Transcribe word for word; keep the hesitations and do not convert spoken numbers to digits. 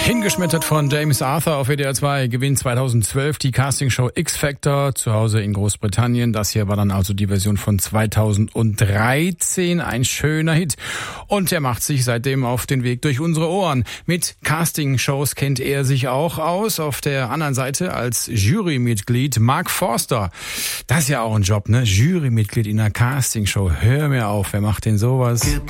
Hingeschmettert von James Arthur auf W D R zwei, gewinnt zweitausendzwölf die Castingshow X-Factor zu Hause in Großbritannien. Das hier war dann also die Version von zweitausenddreizehn, ein schöner Hit. Und er macht sich seitdem auf den Weg durch unsere Ohren. Mit Castingshows kennt er sich auch aus. Auf der anderen Seite als Jurymitglied Mark Forster. Das ist ja auch ein Job, ne? Jurymitglied in einer Castingshow. Hör mir auf, wer macht denn sowas?